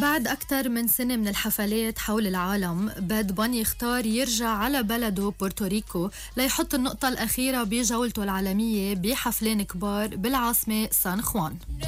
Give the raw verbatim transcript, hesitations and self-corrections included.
بعد أكثر من سنة من الحفلات حول العالم، باد باني اختار يرجع على بلده بورتوريكو ليحط النقطة الأخيرة بجولته العالمية بحفلين كبار بالعاصمة سان خوان.